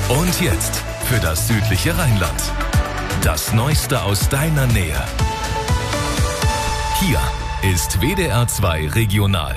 Und jetzt für das südliche Rheinland. Das Neueste aus deiner Nähe. Hier ist WDR 2 Regional.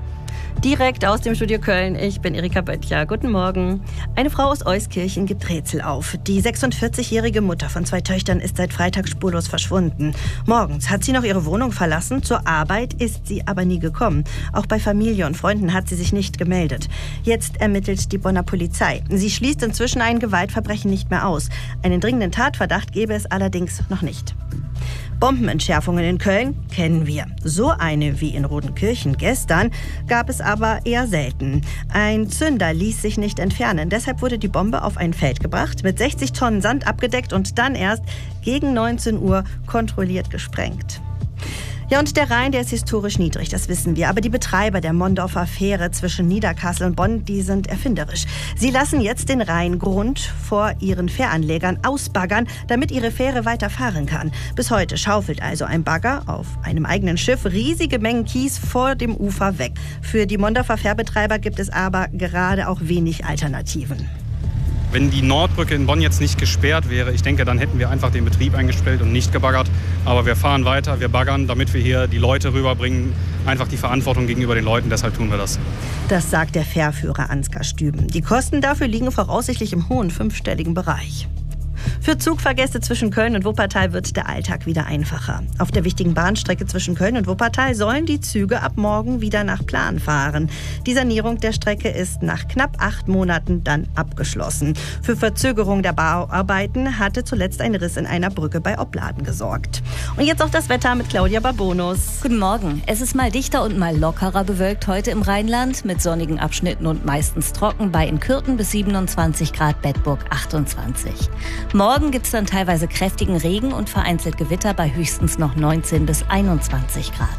Direkt aus dem Studio Köln, ich bin Erika Böttcher. Guten Morgen. Eine Frau aus Euskirchen gibt Rätsel auf. Die 46-jährige Mutter von 2 Töchtern ist seit Freitag spurlos verschwunden. Morgens hat sie noch ihre Wohnung verlassen, zur Arbeit ist sie aber nie gekommen. Auch bei Familie und Freunden hat sie sich nicht gemeldet. Jetzt ermittelt die Bonner Polizei. Sie schließt inzwischen ein Gewaltverbrechen nicht mehr aus. Einen dringenden Tatverdacht gäbe es allerdings noch nicht. Bombenentschärfungen in Köln kennen wir. So eine wie in Rodenkirchen gestern gab es aber eher selten. Ein Zünder ließ sich nicht entfernen. Deshalb wurde die Bombe auf ein Feld gebracht, mit 60 Tonnen Sand abgedeckt und dann erst gegen 19 Uhr kontrolliert gesprengt. Ja, und der Rhein, der ist historisch niedrig, das wissen wir. Aber die Betreiber der Mondorfer Fähre zwischen Niederkassel und Bonn, die sind erfinderisch. Sie lassen jetzt den Rheingrund vor ihren Fähranlegern ausbaggern, damit ihre Fähre weiterfahren kann. Bis heute schaufelt also ein Bagger auf einem eigenen Schiff riesige Mengen Kies vor dem Ufer weg. Für die Mondorfer Fährbetreiber gibt es aber gerade auch wenig Alternativen. Wenn die Nordbrücke in Bonn jetzt nicht gesperrt wäre, ich denke, dann hätten wir einfach den Betrieb eingestellt und nicht gebaggert. Aber wir fahren weiter, wir baggern, damit wir hier die Leute rüberbringen. Einfach die Verantwortung gegenüber den Leuten, deshalb tun wir das. Das sagt der Fährführer Ansgar Stüben. Die Kosten dafür liegen voraussichtlich im hohen 5-stelligen Bereich. Für Zugfahrgäste zwischen Köln und Wuppertal wird der Alltag wieder einfacher. Auf der wichtigen Bahnstrecke zwischen Köln und Wuppertal sollen die Züge ab morgen wieder nach Plan fahren. Die Sanierung der Strecke ist nach knapp 8 Monaten dann abgeschlossen. Für Verzögerung der Bauarbeiten hatte zuletzt ein Riss in einer Brücke bei Opladen gesorgt. Und jetzt auch das Wetter mit Claudia Barbonus. Guten Morgen. Es ist mal dichter und mal lockerer bewölkt heute im Rheinland mit sonnigen Abschnitten und meistens trocken bei in Kürten bis 27 Grad, Bedburg 28. Morgen gibt es dann teilweise kräftigen Regen und vereinzelt Gewitter bei höchstens noch 19 bis 21 Grad.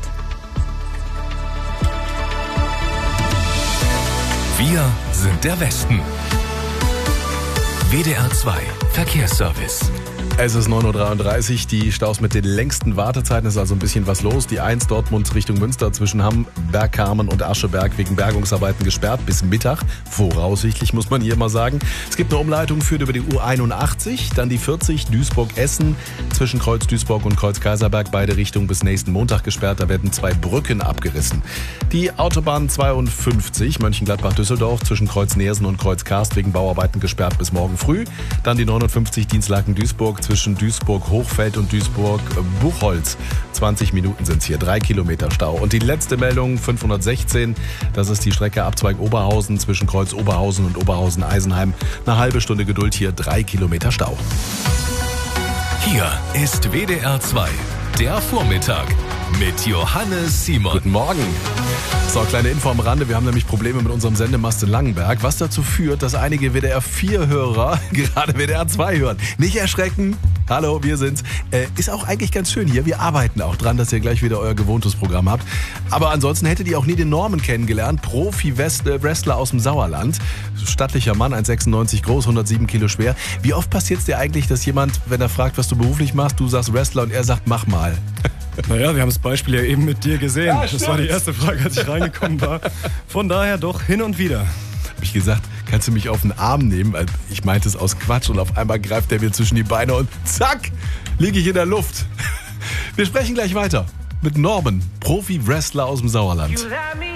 Wir sind der Westen. WDR 2 Verkehrsservice. Es ist 9.33 Uhr, die Staus mit den längsten Wartezeiten, ist also ein bisschen was los. Die 1 Dortmund Richtung Münster zwischen Hamm, Bergkamen und Ascheberg wegen Bergungsarbeiten gesperrt bis Mittag. Voraussichtlich, muss man hier mal sagen. Es gibt eine Umleitung, führt über die U81, dann die 40 Duisburg-Essen zwischen Kreuz Duisburg und Kreuz Kaiserberg, beide Richtungen bis nächsten Montag gesperrt. Da werden 2 Brücken abgerissen. Die Autobahn 52 Mönchengladbach-Düsseldorf zwischen Kreuz Neersen und Kreuz Karst wegen Bauarbeiten gesperrt bis morgen früh. Dann die 59 Dienstlaken-Duisburg zwischen Duisburg-Hochfeld und Duisburg-Buchholz. 20 Minuten sind es hier, 3 Kilometer Stau. Und die letzte Meldung, 516, das ist die Strecke Abzweig Oberhausen zwischen Kreuz Oberhausen und Oberhausen-Eisenheim. Eine halbe Stunde Geduld hier, 3 Kilometer Stau. Hier ist WDR 2, der Vormittag mit Johannes Simon. Guten Morgen. So, kleine Info am Rande. Wir haben nämlich Probleme mit unserem Sendemast in Langenberg, was dazu führt, dass einige WDR 4-Hörer gerade WDR 2 hören. Nicht erschrecken. Hallo, wir sind's. Ist auch eigentlich ganz schön hier. Wir arbeiten auch dran, dass ihr gleich wieder euer gewohntes Programm habt. Aber ansonsten hättet ihr auch nie den Norman kennengelernt. Profi-Wrestler aus dem Sauerland. Stattlicher Mann, 1,96 groß, 107 Kilo schwer. Wie oft passiert es dir eigentlich, dass jemand, wenn er fragt, was du beruflich machst, du sagst Wrestler und er sagt, mach mal? Naja, wir haben das Beispiel ja eben mit dir gesehen. Ja, das war die erste Frage, als ich reingekommen war. Von daher doch hin und wieder. Hab ich gesagt, kannst du mich auf den Arm nehmen? Ich meinte es aus Quatsch und auf einmal greift er mir zwischen die Beine und zack, liege ich in der Luft. Wir sprechen gleich weiter mit Norman, Profi-Wrestler aus dem Sauerland.